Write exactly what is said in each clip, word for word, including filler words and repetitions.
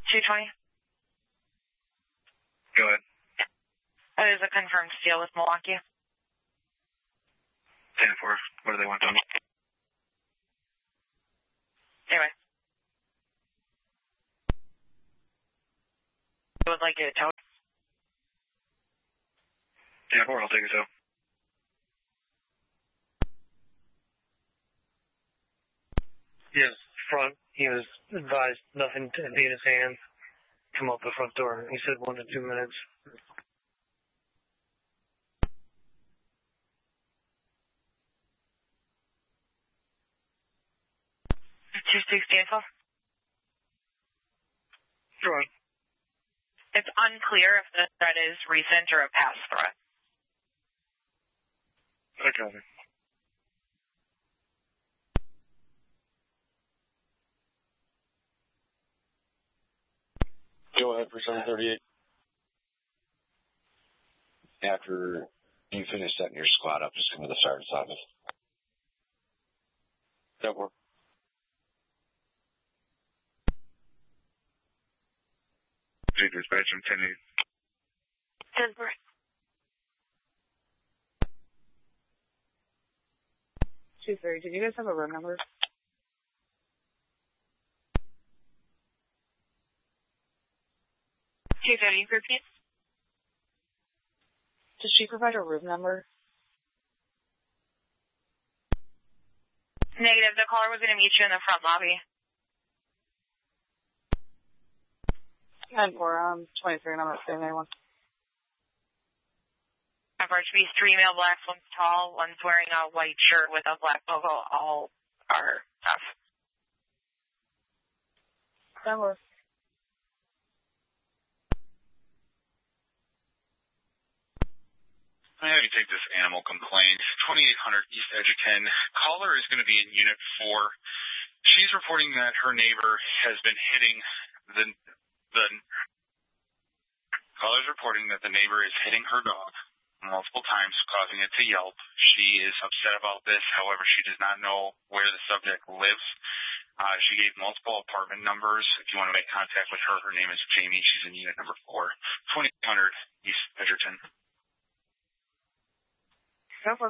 two twenty. Go ahead. That is a confirmed steal with Milwaukee. ten four. What do they want done? Anyway. I would like to tell. ten four, I'll take it out. Yes, front. He was advised nothing to be in his hand. Come out the front door. He said one to two minutes. two sixty info. Sure. It's unclear if the threat is recent or a past threat. I copy. Go ahead for seven thirty-eight. After you finish setting your squad up, just come to the sergeant's office. That work. Dispatch, I'm ten eight. ten four. two thirty. Did you guys have a room number? two thirty, repeat. Did she provide a room number? Negative. The caller was going to meet you in the front lobby. ten four, um, twenty-three, and I'm not saying anyone. Average be three male blacks, one's tall, one's wearing a white shirt with a black logo. All are tough. ten four. I have you take this animal complaint. twenty-eight hundred East Edgerton. Caller is going to be in Unit four. She's reporting that her neighbor has been hitting the the caller is reporting that the neighbor is hitting her dog multiple times, causing it to yelp. She is upset about this. However, she does not know where the subject lives. Uh, she gave multiple apartment numbers. If you want to make contact with her, her name is Jamie. She's in Unit number four. twenty-eight hundred East Edgerton. Over.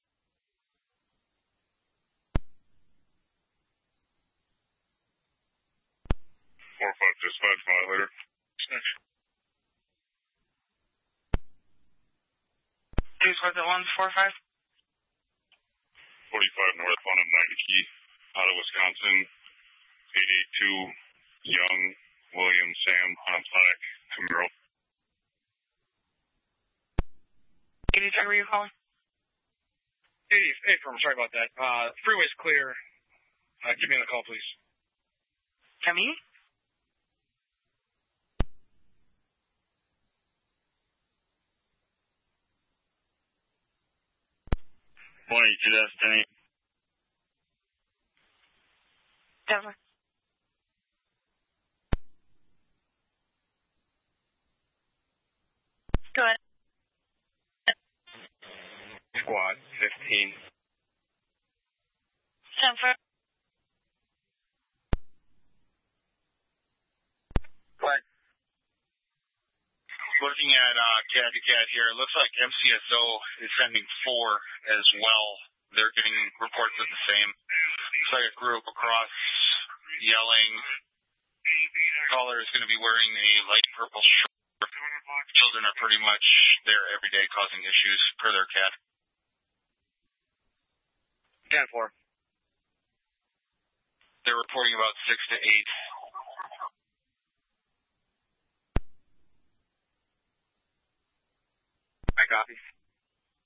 Four five dispatch violator. Two squad at one four five. Forty-five north on a Nike out of Wisconsin. Eight eight two Young William Sam on a black Camaro. eighty-two, were you calling? Hey, hey, firm, sorry about that. Uh, freeway's clear. Uh, give me a call, please. Come in? one eighty-two Destiny. Over. Go ahead. Squad fifteen. ten four. What? Looking at uh, Cat to Cat here, it looks like M C S O is sending four as well. They're getting reports of the same. Looks like a group across yelling. Caller is going to be wearing a light purple shirt. Children are pretty much there every day causing issues per their cat. ten four. They're reporting about six to eight. I copy.